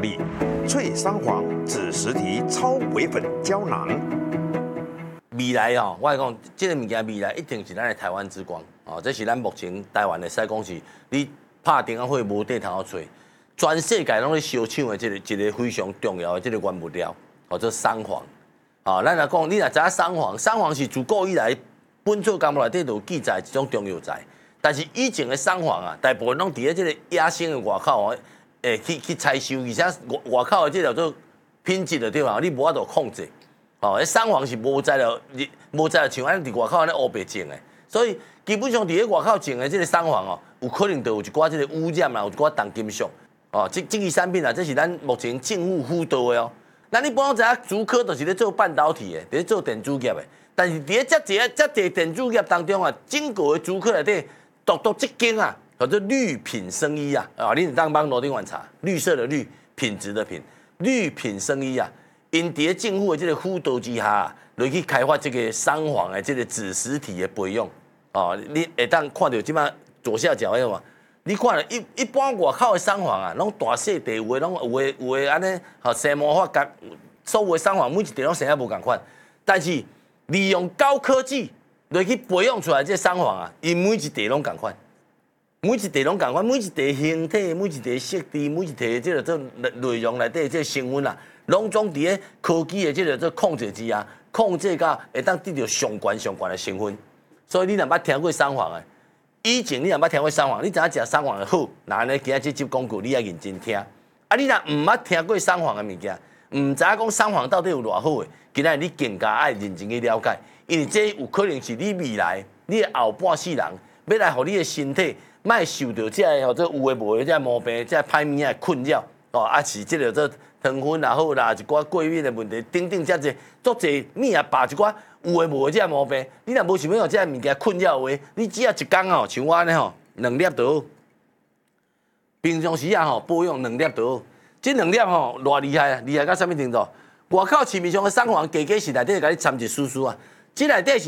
力，脆桑黄紫实提超微粉胶囊。 未来哦，我讲这个物件未来一定是咱的台湾之光哦，这是咱目前台湾的使讲是，你拍电话会无地头找，全世界拢咧烧抢的一个非常重要的这个原物料，哦，做桑黄。哦，咱来讲，你若知影桑黄，桑黄是自古以来本草纲目内底就有记载一种中药材，但是以前的桑黄啊，大部分拢伫咧这个野生的外口哦，去采收，而且外口的这叫做品质的对吧？你无法度控制。哦，迄桑黄是无在了，无在了像咱伫外口安尼乌白种的，所以基本上伫咧外口种的这个桑黄哦，有可能就有一寡这个污染啦，有一寡重金属哦，这个产品啊，这是咱目前政府辅导的哦。那你不知影竹科就是咧做半导体的，咧做电子业的，但是伫咧遮侪电子业当中啊，整个的竹科内底独一间啊，叫做绿品生医啊，啊，你当帮罗定晚查，绿色的绿，品质的品，绿品生医啊。因伫咧政府的这个辅导之下，来去开发这个桑黄的这个子实体的培养哦，你会当看到即摆左下角迄个嘛？你看一般外口的桑黄啊，拢大细地有的拢有的安尼，吼生魔法甲所有的桑黄每一地拢生啊无共款，但是利用高科技来去培养出来这桑黄啊，因每一地拢共款，每一地拢共款，每一地形体、每一地色地、每一地这个做内容内底这成分啊。拢总伫咧科技的这个控制之下，控制到会当得到上悬的成分。所以你若捌听过桑黄的，以前你若捌听过桑黄，你知影食桑黄的好，那安尼今仔这集广告你要认真听。啊，你若毋捌听过桑黄的物件，毋知影讲桑黄到底有偌好的，今仔你更加爱认真去了解，因为这有可能是你未来你的后半世人要来，互你的身体莫受到这或者有诶无诶这毛病、这歹物仔困扰哦，啊是这个做。糖分也好啦，一寡过敏的问题，等等遮济，足济物啊，把一寡有诶无诶这毛病，你若无想要有这物件困扰的话，你只要一工哦，像我安尼吼，2粒就好。平常时啊吼，保养2粒就好。这2粒吼，偌厉害啊！厉害到啥物程度？外口市面上的桑黄，加是内底甲你掺一丝丝啊，这内底是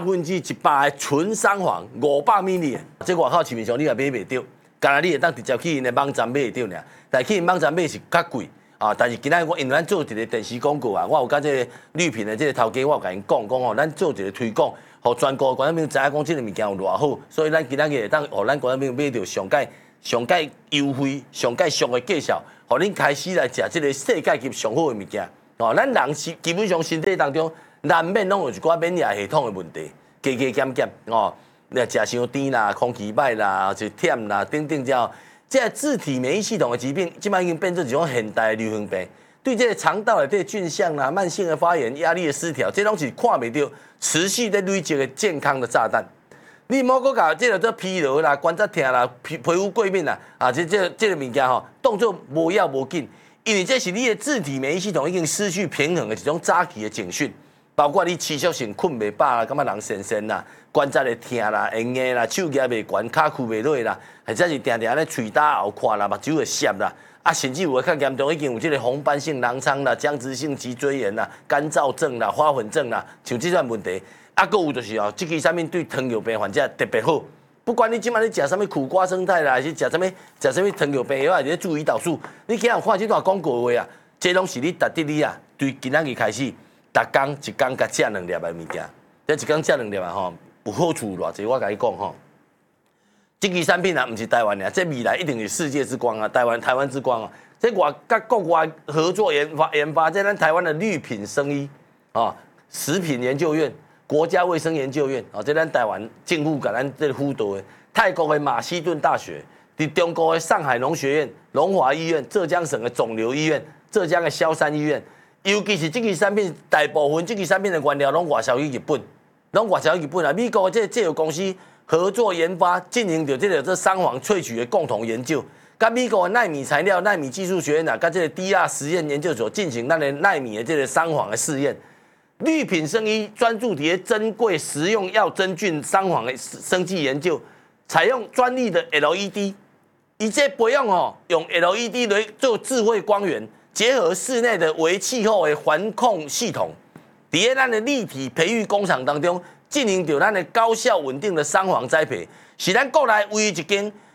100%的纯桑黄，500 ml 的。这外口市面上你也买袂到，干那你会当直接去因的网站买得到尔，但去因网站买是较贵。啊！但是今仔我因为咱做一个电视广告啊，我有甲这个绿品的这个头家，我有甲因讲吼，咱做一个推广，互全国观众朋友知影讲这个物件有偌好，所以咱今仔日会当互咱观众朋友买到上界优惠、上界俗的介绍，互恁开始来食这个世界级上好的物件。哦，咱人是基本上身体当中难免拢有一寡免疫系统的问题，加减哦，你食伤甜啦、空气歹啦、就忝啦，等等之后。这自体免疫系统的疾病，基本上已经变成一种现代的流行病。对这个肠道的这个菌相啦、慢性的发炎、压力的失调，这拢是看袂到持续在累积的健康的炸弹。你莫搁搞这个做疲劳啦、关节痛啦、皮肤过敏啦，啊，这个物件吼，动作无要无紧，因为这是你的自体免疫系统已经失去平衡的一种早期的警讯。包括你持续性困袂饱啦，感觉人神啦，关节会痛啦、会硬啦、手举袂悬、骹屈袂落啦，或者是定咧喙焦后看啦、目睭会涩啦，啊，甚至有较严重已经有这个红斑性狼疮啦、僵直性脊椎炎啦、干燥症啦、花粉症啦，像这种问题，啊，搁有就是哦，这个产品对糖尿病患者特别好，不管你今晚你食什么苦瓜生态啦，还是食什么糖尿病药啊，还是注胰岛素，你今日看这段广告的话啊，这拢是你值得你啊，对今仔日开始。逐工一工甲食2粒的物件，这一工食2粒啊吼，有好处偌济，我甲你讲吼。这支产品啊，毋是台湾的，这未来一定是世界之光啊，台湾之光啊。这外甲国外合作研发，这咱台湾的绿品生医啊，食品研究院、国家卫生研究院啊，这咱台湾政府甲咱这辅导的。泰国的马其顿大学，伫中国的上海农学院、龙华医院、浙江省的肿瘤医院、浙江的萧山医院。尤其是这个产品，大部分这个产品的原料拢外销去日本，啊！美国这个公司合作研发，进行着这桑黄萃取的共同研究，甲美国的奈米材料、奈米技术学院啊，甲这个 DR 实验研究所进行咱的奈米的这个桑黄的试验。绿品生医专注伫珍贵食用药真菌桑黄的生技研究，采用专利的 LED， 以这培养哦，用 LED 来做智慧光源。结合室内的微气候的环控系统，伫咱的立体培育工厂当中，进行着咱的高效稳定的桑黄栽培，是咱国内唯一一间